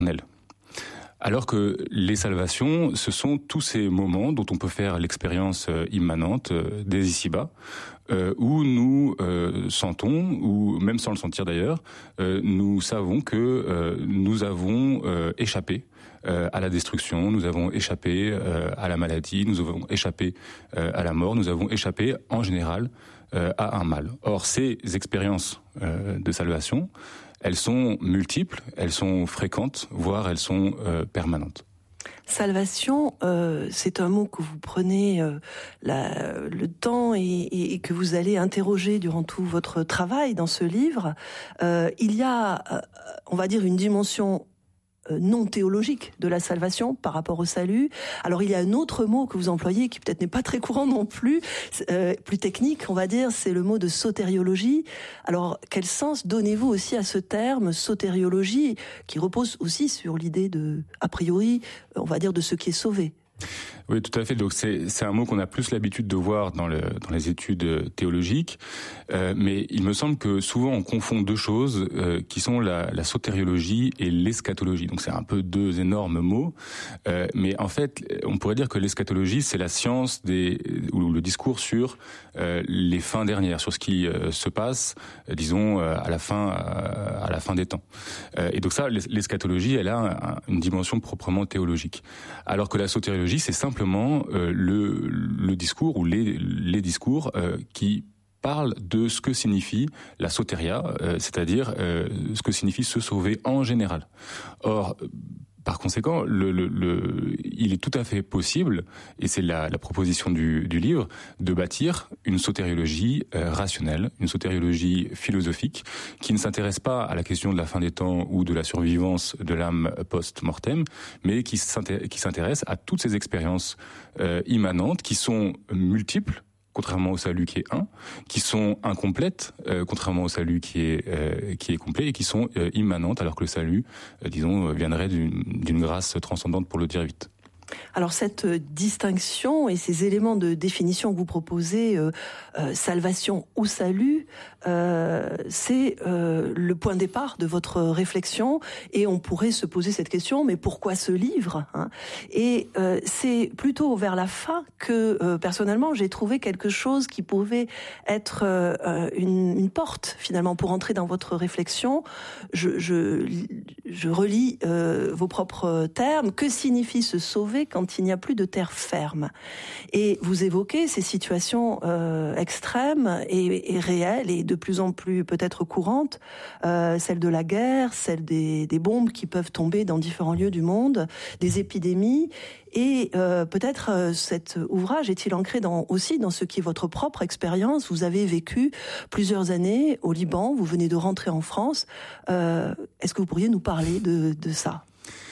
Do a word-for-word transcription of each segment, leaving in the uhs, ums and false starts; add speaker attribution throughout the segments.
Speaker 1: Alors que les salvations, ce sont tous ces moments dont on peut faire l'expérience immanente des ici-bas, euh, où nous euh, sentons, ou même sans le sentir d'ailleurs, euh, nous savons que euh, nous avons euh, échappé euh, à la destruction, nous avons échappé euh, à la maladie, nous avons échappé euh, à la mort, nous avons échappé en général euh, à un mal. Or, ces expériences euh, de salvation, elles sont multiples, elles sont fréquentes, voire elles sont euh, permanentes.
Speaker 2: Salvation, euh, c'est un mot que vous prenez euh, la, le temps et, et, et que vous allez interroger durant tout votre travail dans ce livre. Euh, il y a, euh, on va dire, une dimension non théologique de la salvation par rapport au salut. Alors il y a un autre mot que vous employez qui peut-être n'est pas très courant non plus, euh, plus technique on va dire, c'est le mot de sotériologie. Alors quel sens donnez-vous aussi à ce terme sotériologie qui repose aussi sur l'idée de, a priori, on va dire de ce qui est sauvé?
Speaker 1: Oui, tout à fait. Donc c'est c'est un mot qu'on a plus l'habitude de voir dans le dans les études théologiques, euh, mais il me semble que souvent on confond deux choses euh, qui sont la, la sotériologie et l'eschatologie. Donc c'est un peu deux énormes mots, euh, mais en fait on pourrait dire que l'eschatologie c'est la science des ou le discours sur euh, les fins dernières, sur ce qui euh, se passe, euh, disons euh, à la fin euh, à la fin des temps. Euh, et donc ça, l'eschatologie, elle a un, une dimension proprement théologique, alors que la sotériologie c'est simplement euh, le, le discours ou les, les discours euh, qui parlent de ce que signifie la soteria, euh, c'est-à-dire euh, ce que signifie se sauver en général. Or, par conséquent, le, le, le, il est tout à fait possible, et c'est la, la proposition du, du livre, de bâtir une sotériologie euh, rationnelle, une sotériologie philosophique, qui ne s'intéresse pas à la question de la fin des temps ou de la survivance de l'âme post-mortem, mais qui s'intéresse, qui s'intéresse à toutes ces expériences euh, immanentes, qui sont multiples, contrairement au salut qui est un, qui sont incomplètes, euh, contrairement au salut qui est euh, qui est complet, et qui sont euh, immanentes, alors que le salut, euh, disons, viendrait d'une, d'une grâce transcendante, pour le dire vite.
Speaker 2: Alors cette distinction et ces éléments de définition que vous proposez, euh, euh, salvation ou salut, euh, c'est euh, le point de départ de votre réflexion, et on pourrait se poser cette question, mais pourquoi ce livre, hein? Et euh, c'est plutôt vers la fin que euh, personnellement j'ai trouvé quelque chose qui pouvait être euh, une, une porte finalement pour entrer dans votre réflexion. Je, je, je relis euh, vos propres termes. Que signifie se sauver quand il n'y a plus de terre ferme? Et vous évoquez ces situations euh, extrêmes et, et réelles et de plus en plus peut-être courantes, euh, celle de la guerre, celle des, des bombes qui peuvent tomber dans différents lieux du monde, des épidémies. Et euh, peut-être euh, cet ouvrage est-il ancré dans, aussi dans ce qui est votre propre expérience. Vous avez vécu plusieurs années au Liban, vous venez de rentrer en France. Euh, est-ce que vous pourriez nous parler de, de ça?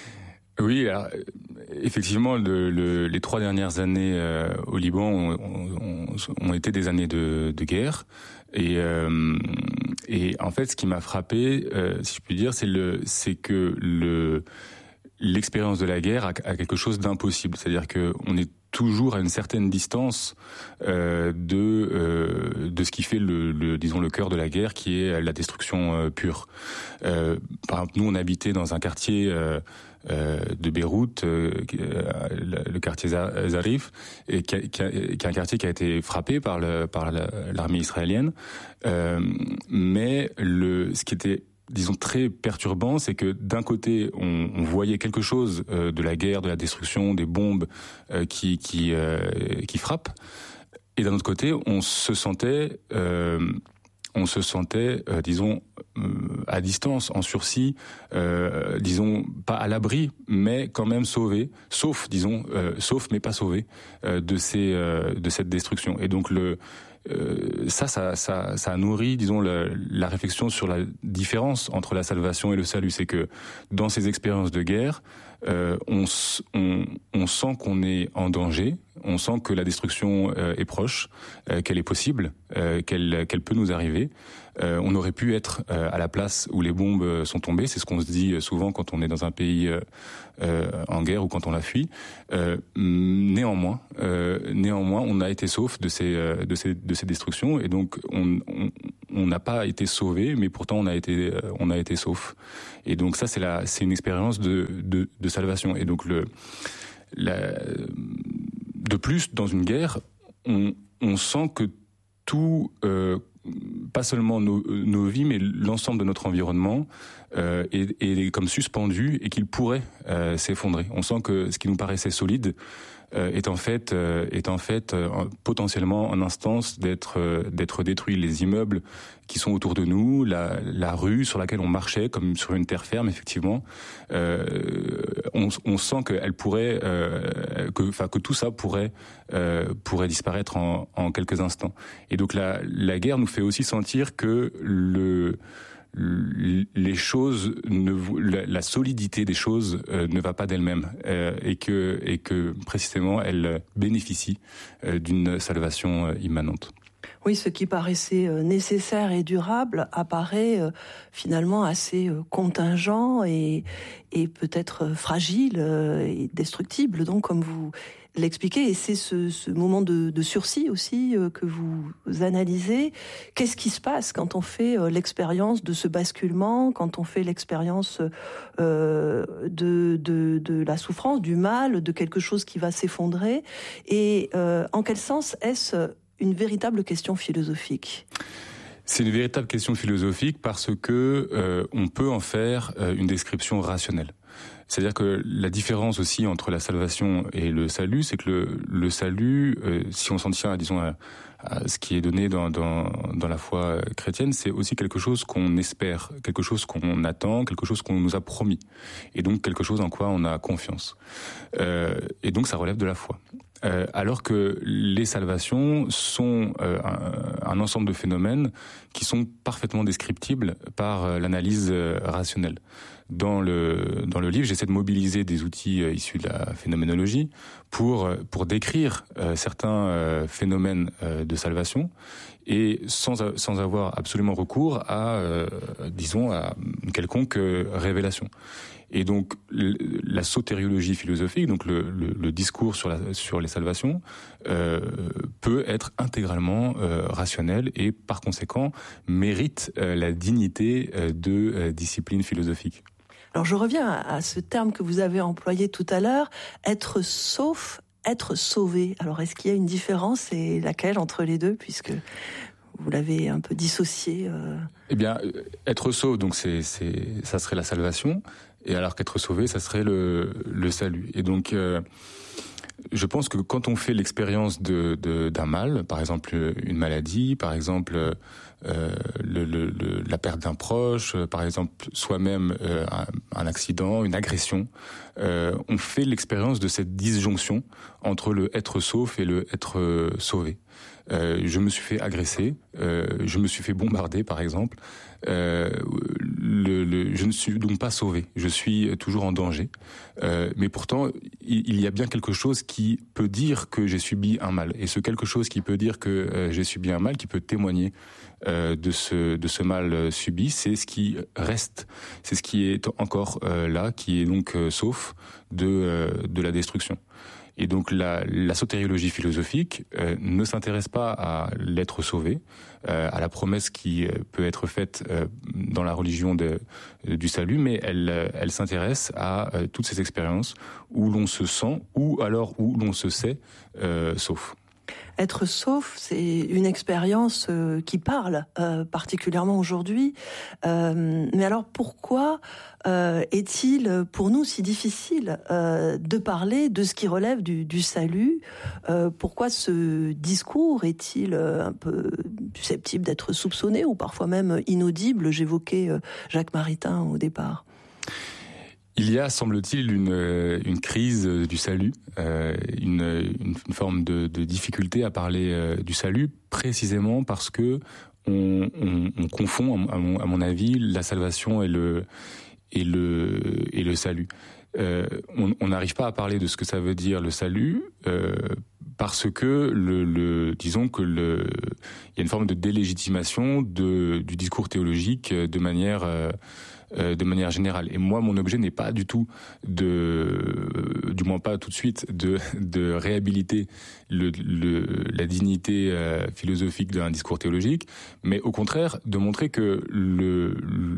Speaker 1: Oui, alors, effectivement, le, le, les trois dernières années euh, au Liban ont, ont, ont été des années de, de guerre. Et, euh, et en fait, ce qui m'a frappé, euh, si je puis dire, c'est, le, c'est que le, l'expérience de la guerre a, a quelque chose d'impossible. C'est-à-dire qu'on est toujours à une certaine distance euh, de euh, de ce qui fait le, le disons le cœur de la guerre, qui est la destruction euh, pure. Euh, par exemple, nous on habitait dans un quartier euh, euh, de Beyrouth, euh, le quartier Zarif, et qui, a, qui, a, qui est un quartier qui a été frappé par le par la, l'armée israélienne. Euh, mais le ce qui était disons très perturbant, c'est que d'un côté on, on voyait quelque chose euh, de la guerre, de la destruction, des bombes euh, qui qui euh, qui frappent, et d'un autre côté on se sentait euh, on se sentait euh, disons euh, à distance, en sursis, euh, disons pas à l'abri, mais quand même sauvé, sauf disons euh, sauf mais pas sauvé euh, de ces euh, de cette destruction. Et donc le Euh, ça, ça, ça, ça a nourri, disons, la, la réflexion sur la différence entre la salvation et le salut. C'est que dans ces expériences de guerre, euh, on, on, on sent qu'on est en danger, on sent que la destruction euh, est proche, euh, qu'elle est possible, euh, qu'elle, qu'elle peut nous arriver. Euh, on aurait pu être euh, à la place où les bombes sont tombées, c'est ce qu'on se dit souvent quand on est dans un pays euh, euh, en guerre ou quand on la fuit. Euh, néanmoins, euh, néanmoins, on a été sauf de ces, euh, de ces, de ces destructions, et donc on, on, on n'a pas été sauvé, mais pourtant on a été, euh, on a été sauf. Et donc ça, c'est la, c'est une expérience de, de, de salvation. Et donc le, la, de plus, dans une guerre, on, on sent que tout, euh, pas seulement nos, nos vies, mais l'ensemble de notre environnement euh, est, est comme suspendu et qu'il pourrait euh, s'effondrer. On sent que ce qui nous paraissait solide euh, est en fait euh, est en fait euh, potentiellement en instance d'être euh, d'être détruit. Les immeubles qui sont autour de nous, la, la rue sur laquelle on marchait comme sur une terre ferme, effectivement, euh, on, on sent qu'elle pourrait, euh, que, enfin que tout ça pourrait euh, pourrait disparaître en, en quelques instants. Et donc la, la guerre nous fait aussi sentir que le les choses, ne, la, la solidité des choses euh, ne va pas d'elle-même euh, et que et que précisément elle bénéficie euh, d'une salvation euh, immanente.
Speaker 2: Oui, ce qui paraissait nécessaire et durable apparaît euh, finalement assez euh, contingent et, et peut-être fragile euh, et destructible, donc comme vous l'expliquez. Et c'est ce, ce moment de, de sursis aussi euh, que vous analysez. Qu'est-ce qui se passe quand on fait euh, l'expérience de ce basculement, quand on fait l'expérience euh, de, de, de la souffrance, du mal, de quelque chose qui va s'effondrer? Et euh, en quel sens est-ce une véritable question philosophique?
Speaker 1: C'est une véritable question philosophique parce que euh, on peut en faire euh, une description rationnelle. C'est-à-dire que la différence aussi entre la salvation et le salut, c'est que le, le salut, euh, si on s'en tient à, disons, à, à ce qui est donné dans, dans, dans la foi chrétienne, c'est aussi quelque chose qu'on espère, quelque chose qu'on attend, quelque chose qu'on nous a promis, et donc quelque chose en quoi on a confiance. Euh, et donc ça relève de la foi. Euh, alors que les salvations sont euh, un, un ensemble de phénomènes qui sont parfaitement descriptibles par euh, l'analyse euh, rationnelle. Dans le dans le livre, j'essaie de mobiliser des outils euh, issus de la phénoménologie pour euh, pour décrire euh, certains euh, phénomènes euh, de salvation et sans sans avoir absolument recours à euh, disons à une quelconque euh, révélation. Et donc la sotériologie philosophique, donc le, le, le discours sur, la, sur les salvations, euh, peut être intégralement euh, rationnel et par conséquent mérite euh, la dignité euh, de euh, discipline philosophique.
Speaker 2: Alors je reviens à, à ce terme que vous avez employé tout à l'heure, être sauf, être sauvé. Alors est-ce qu'il y a une différence et laquelle entre les deux, puisque vous l'avez un peu dissocié euh...
Speaker 1: Eh bien, être sauve, donc c'est, c'est, ça serait la salvation. Et alors qu'être sauvé, ça serait le, le salut. Et donc, euh, je pense que quand on fait l'expérience de, de, d'un mal, par exemple une maladie, par exemple euh, le, le, le, la perte d'un proche, par exemple soi-même euh, un, un accident, une agression, euh, on fait l'expérience de cette disjonction entre le être sauf et le être euh, sauvé. Euh, je me suis fait agresser, euh, je me suis fait bombarder par exemple, euh, le, le, je ne suis donc pas sauvé, je suis toujours en danger, euh, mais pourtant il, il y a bien quelque chose qui peut dire que j'ai subi un mal, et ce quelque chose qui peut dire que euh, j'ai subi un mal, qui peut témoigner euh, de ce de ce mal subi, c'est ce qui reste, c'est ce qui est encore euh, là, qui est donc euh, sauf de euh, de la destruction. Et donc la, la sotériologie philosophique euh, ne s'intéresse pas à l'être sauvé, euh, à la promesse qui euh, peut être faite euh, dans la religion de, euh, du salut, mais elle, elle s'intéresse à euh, toutes ces expériences où l'on se sent, ou alors où l'on se sait euh, sauf.
Speaker 2: Être sauf, c'est une expérience euh, qui parle euh, particulièrement aujourd'hui. Euh, mais alors pourquoi euh, est-il pour nous si difficile euh, de parler de ce qui relève du, du salut? euh, Pourquoi ce discours est-il euh, un peu susceptible d'être soupçonné ou parfois même inaudible? J'évoquais euh, Jacques Maritain au départ.
Speaker 1: Il y a, semble-t-il, une, une crise du salut, euh, une, une forme de, de difficulté à parler euh, du salut, précisément parce que on, on, on confond, à mon, à mon avis, la salvation et le et le et le salut. Euh, on n'arrive pas à parler de ce que ça veut dire le salut euh, parce que le, le disons que le il y a une forme de délégitimation de du discours théologique de manière euh, de manière générale. Et moi, mon objet n'est pas du tout de, du moins pas tout de suite, de, de réhabiliter le, le, la dignité euh, philosophique d'un discours théologique, mais au contraire de montrer que le, le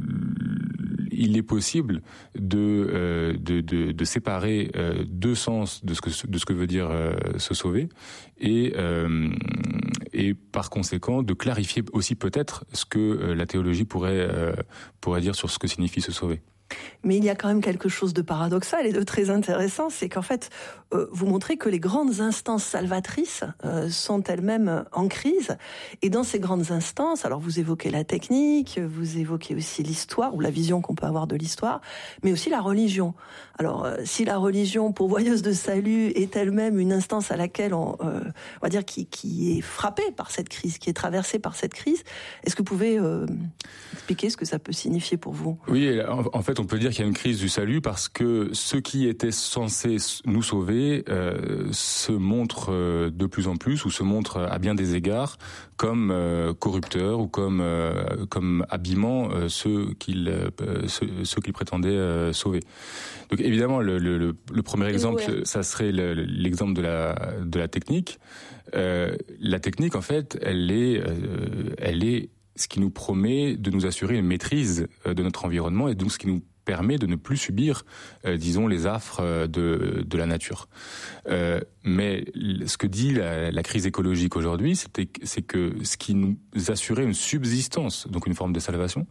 Speaker 1: il est possible de, euh, de, de, de séparer euh, deux sens de ce que, de ce que veut dire euh, se sauver et, euh, et par conséquent de clarifier aussi peut-être ce que euh, la théologie pourrait, euh, pourrait dire sur ce que signifie se sauver.
Speaker 2: Mais il y a quand même quelque chose de paradoxal et de très intéressant, c'est qu'en fait, euh, vous montrez que les grandes instances salvatrices euh, sont elles-mêmes en crise. Et dans ces grandes instances, alors vous évoquez la technique, vous évoquez aussi l'histoire, ou la vision qu'on peut avoir de l'histoire, mais aussi la religion. Alors, euh, si la religion pourvoyeuse de salut est elle-même une instance à laquelle on, euh, on va dire, qui, qui est frappée par cette crise, qui est traversée par cette crise, est-ce que vous pouvez euh, expliquer ce que ça peut signifier pour vous ?
Speaker 1: Oui, en fait, on peut dire qu'il y a une crise du salut parce que ce qui était censé nous sauver euh, se montre euh, de plus en plus ou se montre à bien des égards comme euh, corrupteur ou comme euh, comme abîmant euh, ceux qu'il euh, ceux, ceux qu'il prétendait euh, sauver. Donc évidemment, le, le, le premier exemple, ouais. ça serait le, l'exemple de la de la technique. Euh, la technique, en fait, elle est euh, elle est ce qui nous promet de nous assurer une maîtrise de notre environnement et donc ce qui nous permet de ne plus subir, euh, disons, les affres de, de la nature. Euh, mais ce que dit la, la crise écologique aujourd'hui, c'était, c'est que ce qui nous assurait une subsistance, donc une forme de salvation,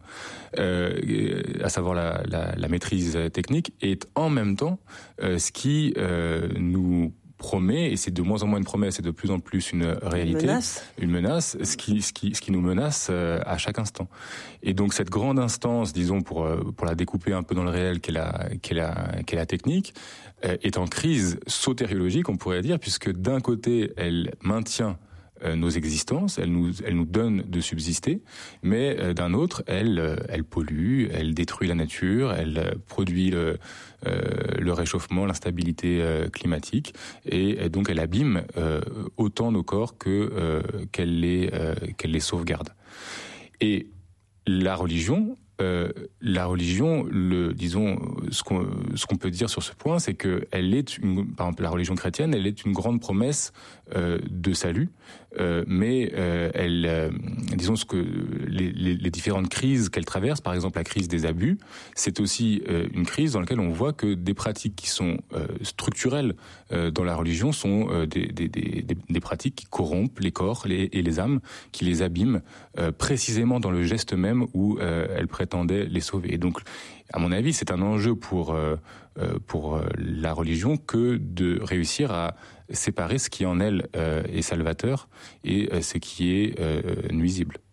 Speaker 1: euh, à savoir la, la, la maîtrise technique, est en même temps euh, ce qui euh, nous promet, et c'est de moins en moins une promesse, et de plus en plus une réalité,
Speaker 2: une menace,
Speaker 1: une menace ce qui, ce qui, ce qui nous menace à chaque instant. Et donc cette grande instance, disons pour pour la découper un peu dans le réel, qu'est la qu'est la qu'est la technique, est en crise sotériologique, on pourrait dire, puisque d'un côté elle maintient nos existences, elle nous, elle nous donne de subsister, mais euh, d'un autre, elle, euh, elle pollue, elle détruit la nature, elle euh, produit le, euh, le réchauffement, l'instabilité euh, climatique, et, et donc elle abîme euh, autant nos corps que euh, qu'elle les, euh, qu'elle les sauvegarde. Et la religion, euh, la religion, le, disons, ce qu'on, ce qu'on peut dire sur ce point, c'est que elle est, une, par exemple, la religion chrétienne, elle est une grande promesse euh, de salut, euh, mais euh, elle, euh, disons ce que les, les, les différentes crises qu'elle traverse, par exemple la crise des abus, c'est aussi euh, une crise dans laquelle on voit que des pratiques qui sont euh, structurelles euh, dans la religion sont euh, des, des, des, des pratiques qui corrompent les corps les, et les âmes, qui les abîment euh, précisément dans le geste même où euh, elle prétendait les sauver. Et donc, à mon avis, c'est un enjeu pour euh, pour la religion que de réussir à séparer ce qui en elle euh, est salvateur et euh, ce qui est euh, nuisible.